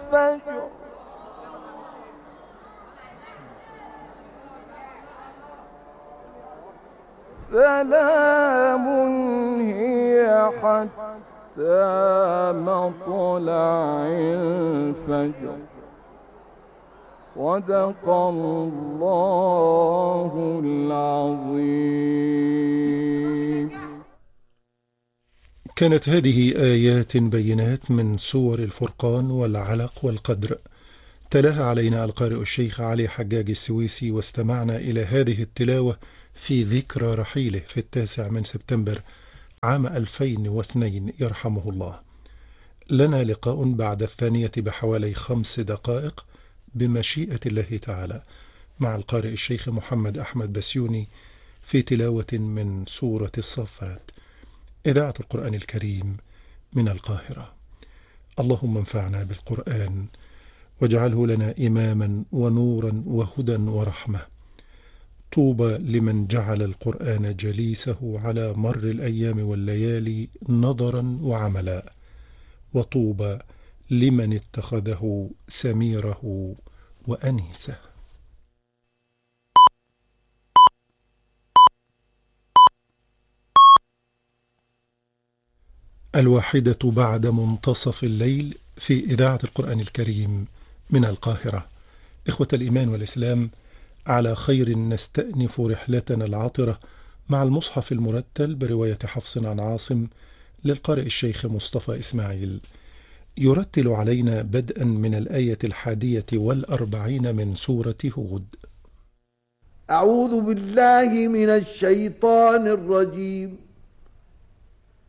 الفجر سلام هي حتى مطلع الفجر صدق الله العظيم. كانت هذه آيات بينات من سور الفرقان والعلق والقدر، تلاها علينا القارئ الشيخ علي حجاج السويسي، واستمعنا إلى هذه التلاوة في ذكرى رحيله في 9 من سبتمبر عام 2002 يرحمه الله. لنا لقاء بعد 2 بحوالي 5 دقائق بمشيئة الله تعالى مع القارئ الشيخ محمد أحمد بسيوني في تلاوة من سورة الصفات، إذاعة القرآن الكريم من القاهرة. اللهم انفعنا بالقرآن واجعله لنا إماما ونورا وهدى ورحمة. طوبى لمن جعل القرآن جليسه على مر الأيام والليالي نظرا وعملا، وطوبى لمن اتخذه سميره وأنيسه. الواحدة بعد منتصف الليل في إذاعة القرآن الكريم من القاهرة. إخوة الإيمان والإسلام، على خير نستأنف رحلتنا العطرة مع المصحف المرتل برواية حفص عن عاصم للقارئ الشيخ مصطفى إسماعيل، يرتل علينا بدءا من الآية 41 من سورة هود. أعوذ بالله من الشيطان الرجيم.